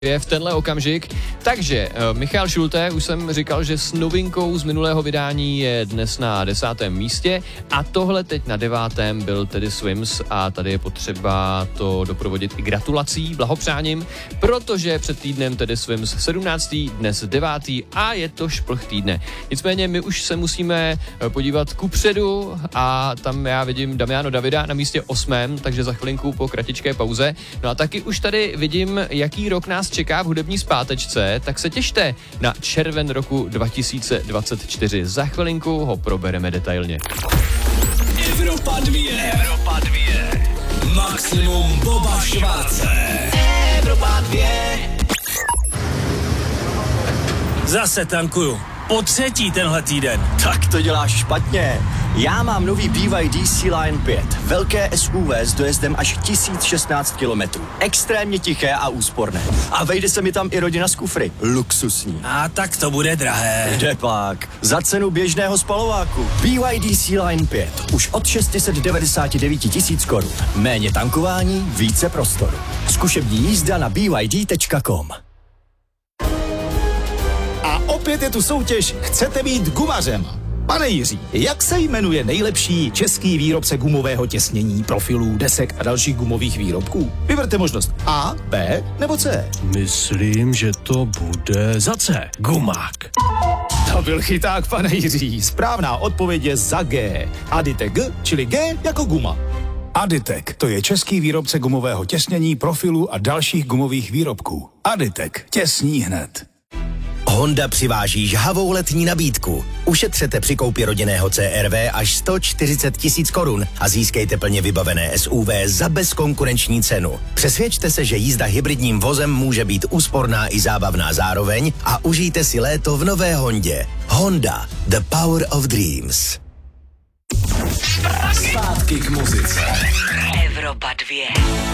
je v tenhle okamžik. Takže Michal Schulte, už jsem říkal, že s novinkou z minulého vydání je dnes na 10. místě a tohle teď na 9. byl tedy Swims a tady je potřeba to doprovodit i gratulací, blahopřáním, protože před týdnem tedy Swims 17. dnes 9. a je to šplh týdne. Nicméně my už se musíme podívat kupředu a tam já vidím Damiano Davida na místě 8, takže za chvilinku po kratičké pauze. No a taky už tady vidím, jaký rok nás čeká v hudební zpátečce, tak se těšte na červen roku 2024. Za chvilinku ho probereme detailně. Evropa 2. Maximum Boba Švarce. Evropa 2. Zase tankuju. Po třetí tenhle týden. Tak to děláš špatně. Já mám nový BYD C-Line 5. Velké SUV s dojezdem až 1016 km. Extrémně tiché a úsporné. A vejde se mi tam i rodina z kufry. Luxusní. A tak to bude drahé. Kdepak. Za cenu běžného spalováku. BYD C-Line 5. Už od 699 000 korun. Méně tankování, více prostoru. Zkušební jízda na byd.com. A opět je tu soutěž Chcete být gumařem? Pane Jiří, jak se jmenuje nejlepší český výrobce gumového těsnění, profilů, desek a dalších gumových výrobků? Vyberte možnost A, B nebo C. Myslím, že to bude za C. Gumák. To byl chyták, pane Jiří. Správná odpověď je za G. Aditek G, čili G jako guma. Aditek, to je český výrobce gumového těsnění, profilů a dalších gumových výrobků. Aditek, těsní hned. Honda přiváží žhavou letní nabídku. Ušetřete při koupi rodinného CR-V až 140 000 korun a získejte plně vybavené SUV za bezkonkurenční cenu. Přesvědčte se, že jízda hybridním vozem může být úsporná i zábavná zároveň a užijte si léto v nové Hondě. Honda, the power of dreams. Zpátky k muzice. Evropa 2.